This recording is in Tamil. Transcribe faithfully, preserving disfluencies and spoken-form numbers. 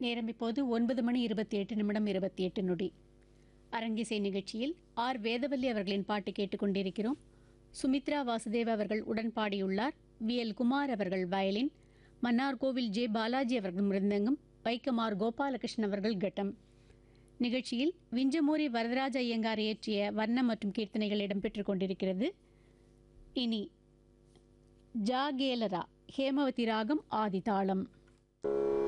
நேரம் இப்போது ஒன்பது மணி இருபத்தி எட்டு நிமிடம் இருபத்தி எட்டு நொடி. அரங்கிசை நிகழ்ச்சியில் ஆர் வேதவல்லி அவர்களின் பாட்டு கேட்டுக்கொண்டிருக்கிறோம். சுமித்ரா வாசுதேவ் அவர்கள் உடன் பாடியுள்ளார். வி எல் குமார் அவர்கள் வயலின், மன்னார்கோவில் ஜே பாலாஜி அவர்கள் மிருந்தங்கம், வைக்கமார் கோபாலகிருஷ்ணன் அவர்கள் கட்டம். நிகழ்ச்சியில் விஞ்சமூரி வரதராஜ ஐயங்கார் இயற்றிய வர்ணம் மற்றும் கீர்த்தனைகள் இடம்பெற்றுக் கொண்டிருக்கிறது. இனி ஜாகேலரா ஹேமவதி ராகம் ஆதிதாளம்.